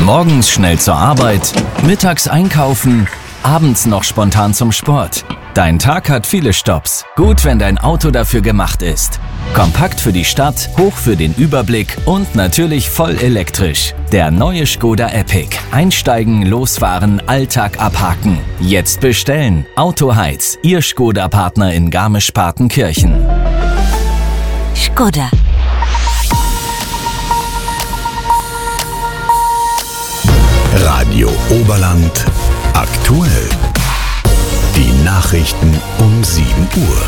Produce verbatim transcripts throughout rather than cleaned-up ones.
Morgens schnell zur Arbeit, mittags einkaufen, abends noch spontan zum Sport. Dein Tag hat viele Stopps. Gut, wenn dein Auto dafür gemacht ist. Kompakt für die Stadt, hoch für den Überblick und natürlich voll elektrisch. Der neue Škoda Epiq. Einsteigen, losfahren, Alltag abhaken. Jetzt bestellen. Autoheiz, Ihr Škoda-Partner in Garmisch-Partenkirchen. Škoda. Radio Oberland aktuell. Die Nachrichten um sieben Uhr.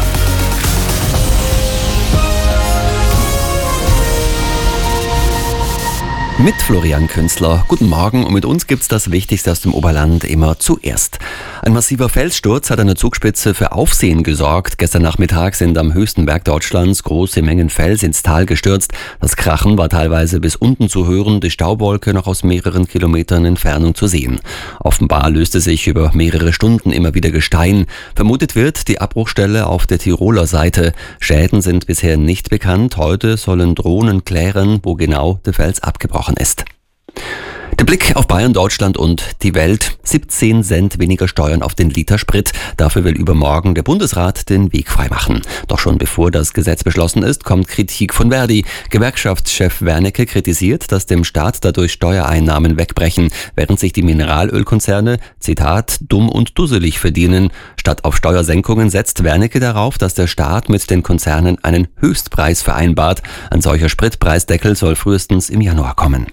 Mit Florian Künzler. Guten Morgen und mit uns gibt's das Wichtigste aus dem Oberland immer zuerst. Ein massiver Felssturz hat an der Zugspitze für Aufsehen gesorgt. Gestern Nachmittag sind am höchsten Berg Deutschlands große Mengen Fels ins Tal gestürzt. Das Krachen war teilweise bis unten zu hören, die Staubwolke noch aus mehreren Kilometern Entfernung zu sehen. Offenbar löste sich über mehrere Stunden immer wieder Gestein. Vermutet wird die Abbruchstelle auf der Tiroler Seite. Schäden sind bisher nicht bekannt. Heute sollen Drohnen klären, wo genau der Fels abgebrochen ist. Der Blick auf Bayern, Deutschland und die Welt. siebzehn Cent weniger Steuern auf den Liter Sprit. Dafür will übermorgen der Bundesrat den Weg freimachen. Doch schon bevor das Gesetz beschlossen ist, kommt Kritik von Verdi. Gewerkschaftschef Wernicke kritisiert, dass dem Staat dadurch Steuereinnahmen wegbrechen, während sich die Mineralölkonzerne, Zitat, dumm und dusselig verdienen. Statt auf Steuersenkungen setzt Wernicke darauf, dass der Staat mit den Konzernen einen Höchstpreis vereinbart. Ein solcher Spritpreisdeckel soll frühestens im Januar kommen.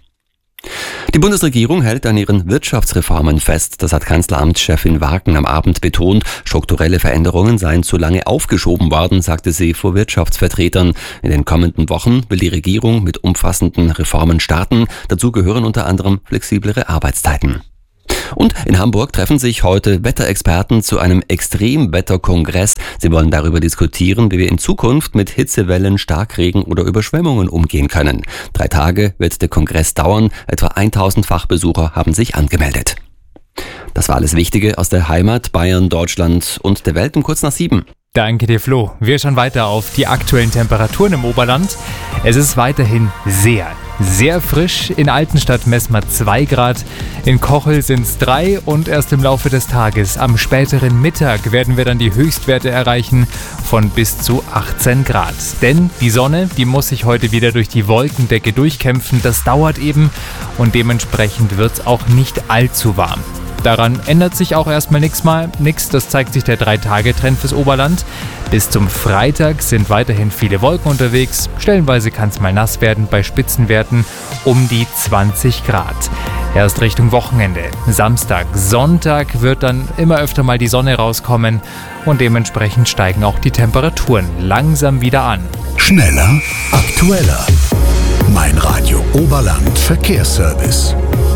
Die Bundesregierung hält an ihren Wirtschaftsreformen fest. Das hat Kanzleramtschefin Wagen am Abend betont. Strukturelle Veränderungen seien zu lange aufgeschoben worden, sagte sie vor Wirtschaftsvertretern. In den kommenden Wochen will die Regierung mit umfassenden Reformen starten. Dazu gehören unter anderem flexiblere Arbeitszeiten. Und in Hamburg treffen sich heute Wetterexperten zu einem Extremwetterkongress. Sie wollen darüber diskutieren, wie wir in Zukunft mit Hitzewellen, Starkregen oder Überschwemmungen umgehen können. Drei Tage wird der Kongress dauern. Etwa tausend Fachbesucher haben sich angemeldet. Das war alles Wichtige aus der Heimat, Bayern, Deutschland und der Welt um kurz nach sieben. Danke dir, Flo. Wir schauen weiter auf die aktuellen Temperaturen im Oberland. Es ist weiterhin sehr, sehr frisch. In Altenstadt messen wir zwei Grad, in Kochel sind es drei und erst im Laufe des Tages, am späteren Mittag, werden wir dann die Höchstwerte erreichen von bis zu achtzehn Grad. Denn die Sonne, die muss sich heute wieder durch die Wolkendecke durchkämpfen. Das dauert eben und dementsprechend wird es auch nicht allzu warm. Daran ändert sich auch erstmal nichts mal, nix. Das zeigt sich der drei Tage Trend fürs Oberland. Bis zum Freitag sind weiterhin viele Wolken unterwegs. Stellenweise kann es mal nass werden bei Spitzenwerten um die zwanzig Grad. Erst Richtung Wochenende, Samstag, Sonntag wird dann immer öfter mal die Sonne rauskommen und dementsprechend steigen auch die Temperaturen langsam wieder an. Schneller, aktueller. Mein Radio Oberland Verkehrsservice.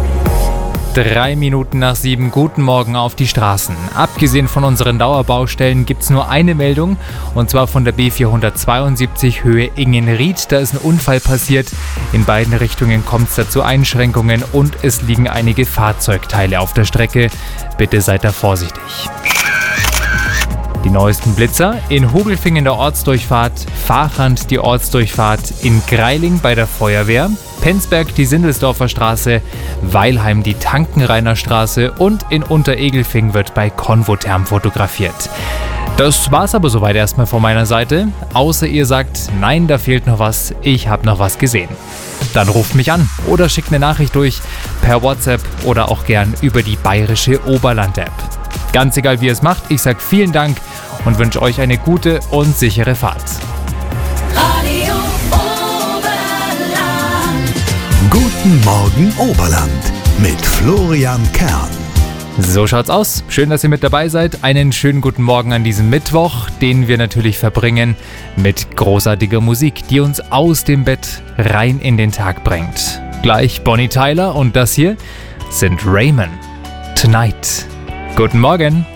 Drei Minuten nach sieben, guten Morgen auf die Straßen. Abgesehen von unseren Dauerbaustellen gibt es nur eine Meldung und zwar von der B vierhundertzweiundsiebzig Höhe Ingenried. Da ist ein Unfall passiert. In beiden Richtungen kommt es dazu Einschränkungen und es liegen einige Fahrzeugteile auf der Strecke. Bitte seid da vorsichtig. Die neuesten Blitzer: in Hogelfing in der Ortsdurchfahrt, Fahrrand die Ortsdurchfahrt, in Greiling bei der Feuerwehr, Penzberg die Sindelsdorfer Straße, Weilheim die Tankenrainer Straße und in Unteregelfing wird bei Convotherm fotografiert. Das war's aber soweit erstmal von meiner Seite. Außer ihr sagt, nein, da fehlt noch was, ich habe noch was gesehen. Dann ruft mich an oder schickt eine Nachricht durch per WhatsApp oder auch gern über die bayerische Oberland-App. Ganz egal, wie ihr es macht, ich sage vielen Dank und wünsche euch eine gute und sichere Fahrt. Radio Oberland. Guten Morgen Oberland mit Florian Kern. So schaut's aus. Schön, dass ihr mit dabei seid. Einen schönen guten Morgen an diesem Mittwoch, den wir natürlich verbringen mit großartiger Musik, die uns aus dem Bett rein in den Tag bringt. Gleich Bonnie Tyler und das hier sind Raymond. Tonight. Guten Morgen.